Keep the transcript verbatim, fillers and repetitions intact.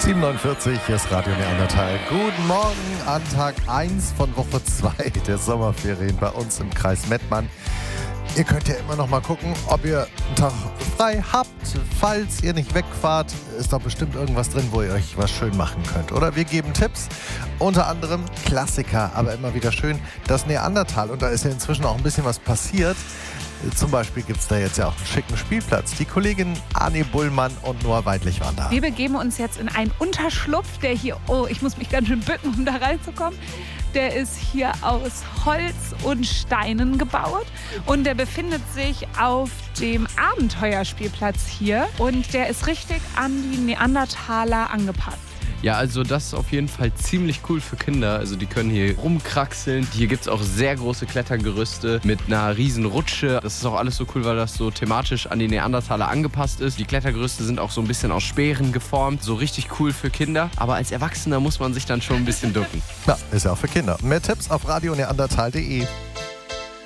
sieben Uhr neunundvierzig, hier ist Radio Neandertal. Guten Morgen an Tag eins von Woche zwei der Sommerferien bei uns im Kreis Mettmann. Ihr könnt ja immer noch mal gucken, ob ihr einen Tag frei habt. Falls ihr nicht wegfahrt, ist doch bestimmt irgendwas drin, wo ihr euch was schön machen könnt. Oder wir geben Tipps, unter anderem Klassiker, aber immer wieder schön, das Neandertal. Und da ist ja inzwischen auch ein bisschen was passiert. Zum Beispiel gibt es da jetzt ja auch einen schicken Spielplatz. Die Kollegin Ani Bullmann und Noah Weidlich waren da. Wir begeben uns jetzt in einen Unterschlupf, der hier, oh, ich muss mich ganz schön bücken, um da reinzukommen. Der ist hier aus Holz und Steinen gebaut und der befindet sich auf dem Abenteuerspielplatz hier und der ist richtig an die Neandertaler angepasst. Ja, also das ist auf jeden Fall ziemlich cool für Kinder. Also die können hier rumkraxeln. Hier gibt es auch sehr große Klettergerüste mit einer riesen Rutsche. Das ist auch alles so cool, weil das so thematisch an die Neandertaler angepasst ist. Die Klettergerüste sind auch so ein bisschen aus Speeren geformt. So richtig cool für Kinder. Aber als Erwachsener muss man sich dann schon ein bisschen ducken. Ja, ist ja auch für Kinder. Mehr Tipps auf radio neandertal punkt de.